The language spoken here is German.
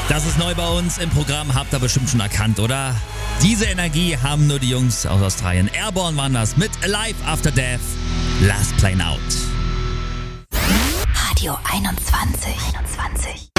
Das ist neu bei uns im Programm, habt ihr bestimmt schon erkannt, oder? Diese Energie haben nur die Jungs aus Australien. Airborne waren das mit Alive After Death, Last Plane Out. Radio 21.